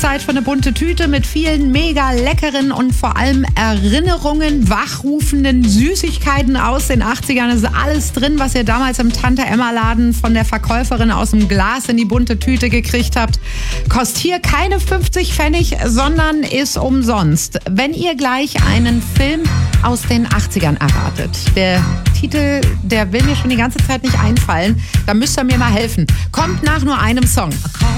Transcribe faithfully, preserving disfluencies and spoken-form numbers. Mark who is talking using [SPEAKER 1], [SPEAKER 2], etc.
[SPEAKER 1] Zeit für eine bunte Tüte mit vielen mega leckeren und vor allem Erinnerungen, wachrufenden Süßigkeiten aus den achtzigern. Es ist alles drin, was ihr damals im Tante-Emma-Laden von der Verkäuferin aus dem Glas in die bunte Tüte gekriegt habt. Kostet hier keine fünfzig Pfennig, sondern ist umsonst. Wenn ihr gleich einen Film aus den achtzigern erwartet, der Titel, der will mir schon die ganze Zeit nicht einfallen, da müsst ihr mir mal helfen. Kommt nach nur einem Song.